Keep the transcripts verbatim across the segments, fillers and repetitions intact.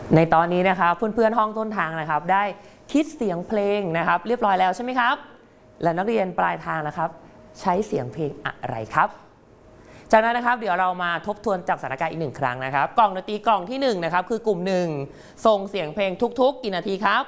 ในตอนนี้นะครับเพื่อนๆห้องต้นทางนะครับได้คิดเสียงเพลงนะครับเรียบร้อยแล้วใช่ไหมครับและนักเรียนปลายทางนะครับใช้เสียงเพลงอะไรครับจากนั้นนะครับเดี๋ยวเรามาทบทวนจับสถานการณ์อีกหนึ่งครั้งนะครับกล่องดนตรีกล่องที่หนึ่งนะครับคือกลุ่มหนึ่งส่งเสียงเพลงทุกๆกี่นาทีครับ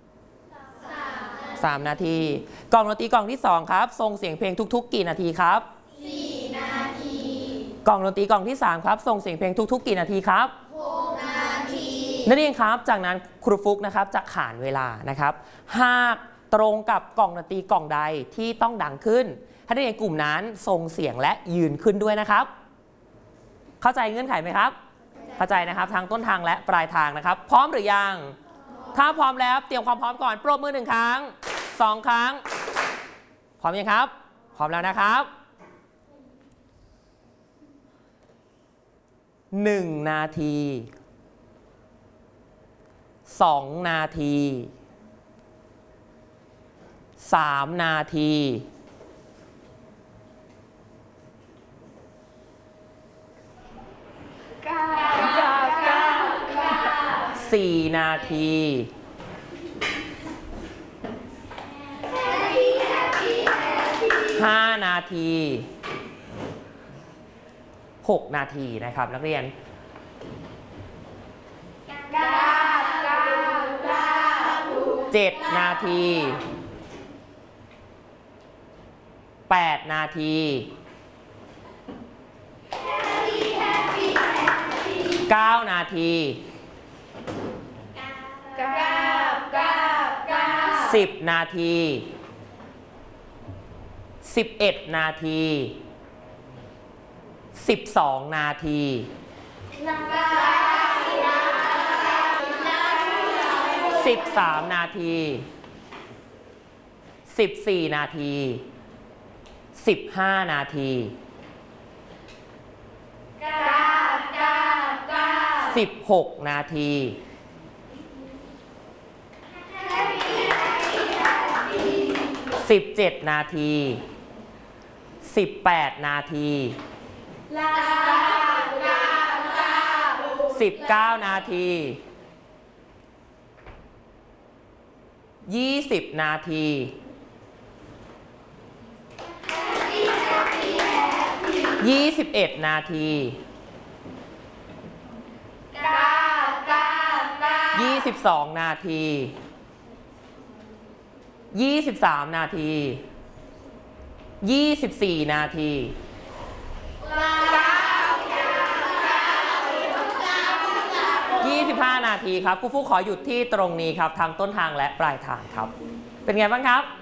สามนาทีกล่องดนตรีกล่องที่สองครับส่งเสียงเพลงทุกๆกี่นาทีครับสี่นาทีกล่องดนตรีกล่องที่สามครับส่งเสียงเพลงทุกๆกี่นาทีครับหกนาทีนั่นเองครับจากนั้นครูฟุกนะครับจะขานเวลานะครับหากตรงกับกล่องดนตรีกล่องใดที่ต้องดังขึ้นให้นักเรียนกลุ่มนั้นส่งเสียงและยืนขึ้นด้วยนะครับเข้าใจเงื่อนไขไหมครับเข้าใจนะครับทางต้นทางและปลายทางนะครับพร้อมหรือยังถ้าพร้อมแล้วเตรียมความพร้อมก่อนปรบมือหนึ่งครั้งสองครั้งพร้อมยังครับพร้อมแล้วนะครับหนึ่งนาทีสองนาทีสามนาทีสี่นาทีห้านาทีหกนาทีนะครับนักเรียนเจ็ดนาทีแปดนาทีเก้านาทีสิบนาทีสิบเอ็ดนาทีสิบสองนาทีสิบสามนาทีสิบสี่นาทีสิบห้านาทีสิบหกนาทีสิบเจ็ดนาทีสิบแปดนาทีสิบเก้านาทียี่สิบนาทียี่สิบเอ็ดนาทียี่สิบสองนาทียี่สิบสามนาทียี่สิบสี่นาทียี่สิบห้านาทีครับครูฟูขอหยุดที่ตรงนี้ครับทางต้นทางและปลายทางครับเป็นไงบ้างครับ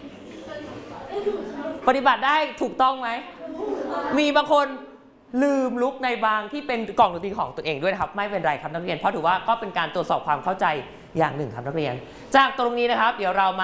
ปฏิบัติได้ถูกต้องไหมมีบางคนลืมลุกในบางที่เป็นกล่องดนตรีของตัวเองด้วยนะครับไม่เป็นไรครับนักเรียนเพราะถือว่าก็เป็นการตรวจสอบความเข้าใจอย่างหนึ่งครับนักเรียนจากตรงนี้นะครับเดี๋ยวเรามา